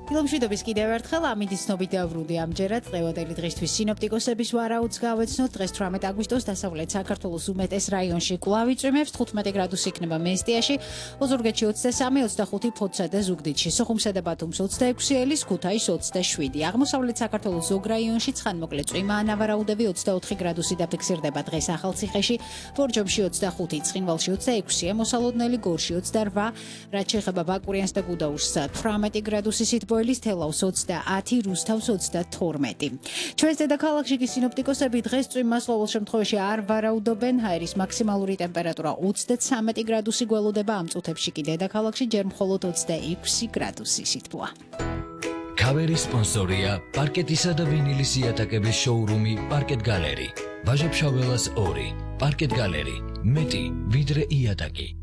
ფილმშვიდობის კიდევ ერთხელ ამიდის ცნობით დავბრუნდი ამჯერად დღევანდელი დღისთვის სინოპტიკოსების ვარაუდს გავეცნოთ. დღეს 18 აგვისტოს დასავლეთ საქართველოს უმეტეს რაიონში კვლავ იწვიმებს 15 გრადუსი იქნება მესტიაში, ოზურგეთში 23, 25 ფოთსა და ზუგდიდში, სოხუმსა და ბათუმს 26, ელის, ქუთაისს 27. აღმოსავლეთ საქართველოს ზოგ რაიონში ცხანმოკლე წვიმაა, ნავარაუდები 24 გრადუსი დაფიქსირდება დღეს ახალციხეში, ბორჯომში 25, ცხინვალში 26, მოსალოდნელი გორში 28, რაც შეეხება ბაკურიანს და გუდაურს 18 გრადუსი სითბოელის, თელავს 30, რუსთავს 32. ჩვენს დედაქალაქში კი სინოპტიკოსები დღეს წვიმას ყოველ შემთხვევაში არ ვარაუდობენ. ჰაერის მაქსიმალური ტემპერატურა 33 გრადუსი გველოდება, ამ წუთებში კი დედაქალაქში ჯერ მხოლოდ 26 გრადუსი სითბოა. ქავერის სპონსორია პარკეტისა და ვინილის იატაკების შოურუმი პარკეტ გალერი. ვაჟა-ფშაველას 2, პარკეტ გალერი, მეტი ვიდრე იატაკი.